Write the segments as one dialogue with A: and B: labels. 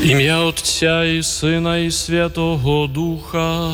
A: Ім'я Отця і Сина і Святого Духа.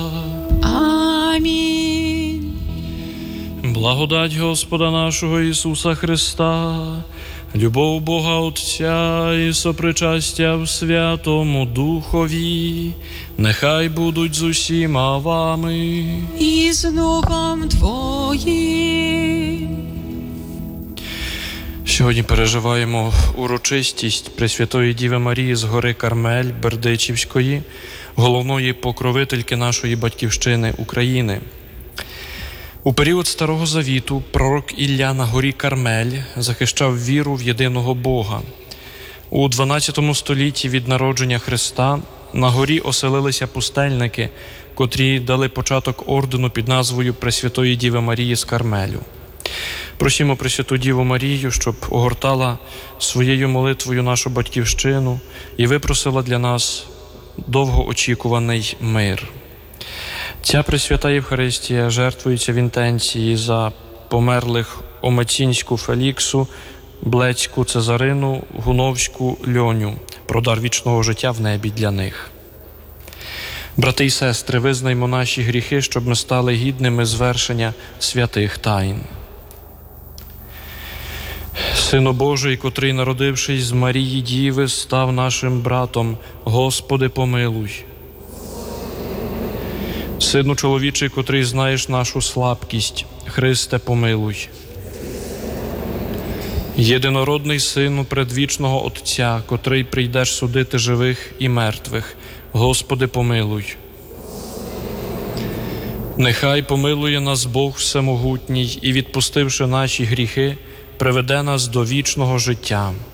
B: Амінь.
A: Благодать Господа нашого Ісуса Христа, любов Бога Отця і сопричастя в Святому Духові, нехай будуть з усіма вами.
B: І з Духом Твоїм.
A: Сьогодні переживаємо урочистість Пресвятої Діви Марії з гори Кармель Бердичівської, головної покровительки нашої Батьківщини України. У період Старого Завіту пророк Ілля на горі Кармель захищав віру в єдиного Бога. У 12 столітті від народження Христа на горі оселилися пустельники, котрі дали початок ордену під назвою Пресвятої Діви Марії з Кармелю. Просімо Пресвяту Діву Марію, щоб огортала своєю молитвою нашу Батьківщину і випросила для нас довгоочікуваний мир. Ця Пресвята Євхаристія жертвується в інтенції за померлих Омецінську Феліксу, Блецьку Цезарину, Гуновську Льоню, про дар вічного життя в небі для них. Брати і сестри, визнаймо наші гріхи, щоб ми стали гідними звершення святих тайн. Сину Божий, котрий, народившись з Марії Діви, став нашим братом, Господи, помилуй. Сину чоловічий, котрий знаєш нашу слабкість, Христе, помилуй. Єдинородний Сину предвічного Отця, котрий прийдеш судити живих і мертвих, Господи, помилуй. Нехай помилує нас Бог Всемогутній і, відпустивши наші гріхи, приведе нас до вічного життя.